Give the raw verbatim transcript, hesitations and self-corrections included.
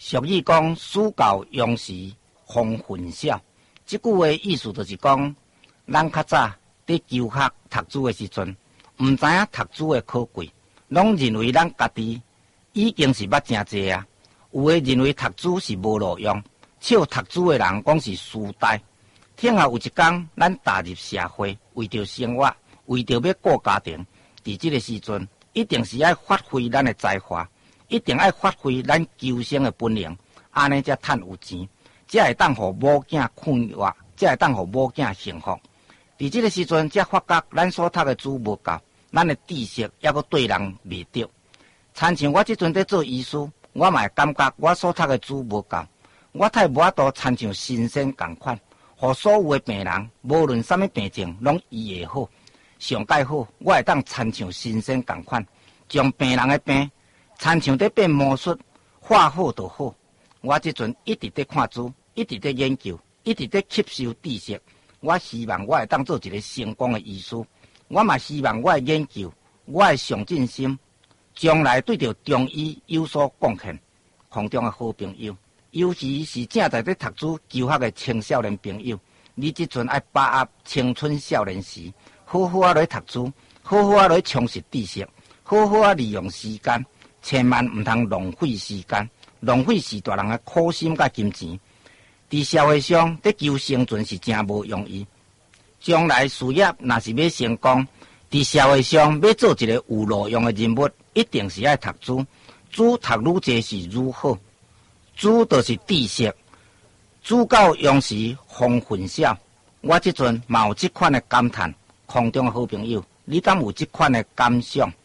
俗语讲，书到用时方恨少。这句话意思就是讲，咱较早伫求学读书的时阵，毋知影读书的可贵，拢认为咱家己已经是捌真济啊。有的认为读书是无路用，笑读书的人讲是书呆。听后有一天，咱踏入社会，为着生活，为着要顾家庭，伫这个时阵，一定是爱发挥咱的才华。一定要发挥咱求生的本领，安尼才趁有钱，才会当互某囝快活，才会当互某囝幸福。伫这个时阵，才发觉咱所读的书无够，咱的知识还阁对人未着。亲像我即阵在做医师，我嘛会感觉我所读的书无够，我太无法度亲像先生共款，互所有的病人，无论什么病症，拢医会好。上介好，我会当亲像先生共款，将病人的病。亲像在变魔术，画好就好。我即阵一直在看书，一直在研究，一直在吸收知识。我希望我会当做一个成功的医师。我嘛希望我的研究，我的上进心，将来对着中医有所贡献。空中的好朋友，尤其是正在在读书求学的青少年朋友，你即阵爱把握青春少年时，好好啊来读书，好好啊来充实知识，好好啊利用时间。千万唔通浪费时间，浪费是大人的苦心甲金钱。伫社会上，在求生存是真无容易。将来事业若是要成功，伫社会上要做一个有路用的人物，一定是爱读书。书读愈济是愈好，书就是知识。书到用时方恨少。我即阵嘛有即款的感叹，空中的好朋友，你敢有即款的感想？